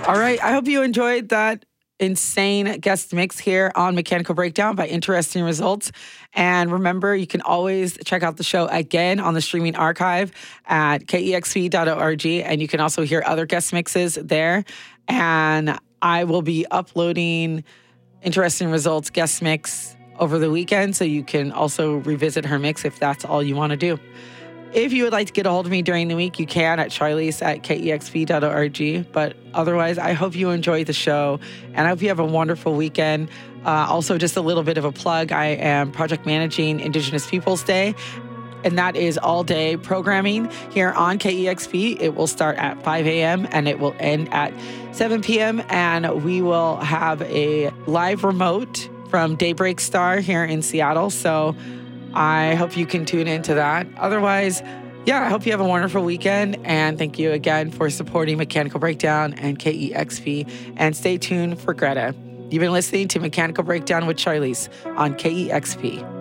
All right. I hope you enjoyed that insane guest mix here on Mechanical Breakdown by Interesting Results. And remember, you can always check out the show again on the streaming archive at kexp.org. And you can also hear other guest mixes there. And I will be uploading Interesting Results guest mix over the weekend, so you can also revisit her mix if that's all you want to do. If you would like to get a hold of me during the week, you can at charlize@kexp.org. But otherwise, I hope you enjoy the show, and I hope you have a wonderful weekend. Also, just a little bit of a plug. I am project managing Indigenous Peoples Day, and that is all-day programming here on KEXP. It will start at 5 a.m. and it will end at 7 p.m. And we will have a live remote from Daybreak Star here in Seattle. So I hope you can tune into that. Otherwise, I hope you have a wonderful weekend. And thank you again for supporting Mechanical Breakdown and KEXP. And stay tuned for Greta. You've been listening to Mechanical Breakdown with Charlize on KEXP.